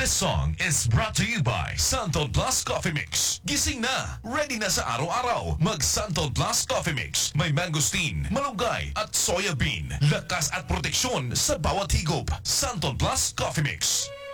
This song is brought to you by Santo Blas Coffee Mix. Gising na, ready na sa araw-araw. Mag Santo Blas Coffee Mix. May mangosteen, malunggay at soya bean. Lakas at proteksyon sa bawat higop. Santo Blas Coffee Mix.